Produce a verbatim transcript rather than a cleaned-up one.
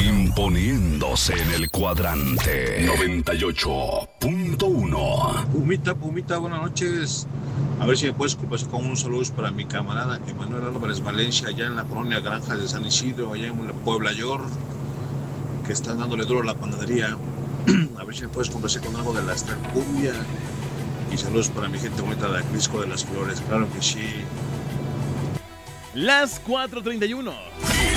Imponiéndose en el cuadrante noventa y ocho punto uno. Pumita, Pumita, buenas noches. A ver si me puedes complacer con un saludo para mi camarada Emanuel Álvarez Valencia, allá en la colonia Granja de San Isidro, allá en Puebla Yor, que están dándole duro a la panadería. A ver si me puedes complacer con algo de la Star Cumbia. Y saludos para mi gente bonita de Acrisco de las Flores, claro que sí. Las cuatro treinta y uno.